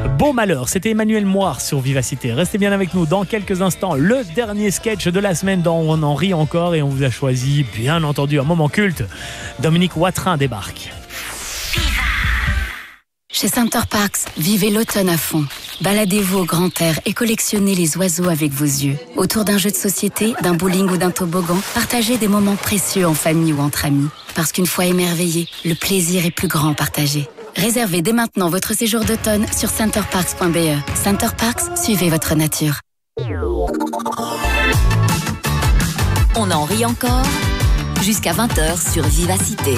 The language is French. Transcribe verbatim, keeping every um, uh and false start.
Beau malheur, c'était Emmanuel Moire sur Vivacité. Restez bien avec nous dans quelques instants. Le dernier sketch de la semaine dont on en rit encore et on vous a choisi, bien entendu, un moment culte. Dominique Watrin débarque. Chez Center Parcs, vivez l'automne à fond. Baladez-vous au grand air et collectionnez les oiseaux avec vos yeux. Autour d'un jeu de société, d'un bowling ou d'un toboggan, partagez des moments précieux en famille ou entre amis. Parce qu'une fois émerveillé, le plaisir est plus grand partagé. Réservez dès maintenant votre séjour d'automne sur center parks point b e. Center Parcs, suivez votre nature. On en rit encore jusqu'à vingt heures sur Vivacité.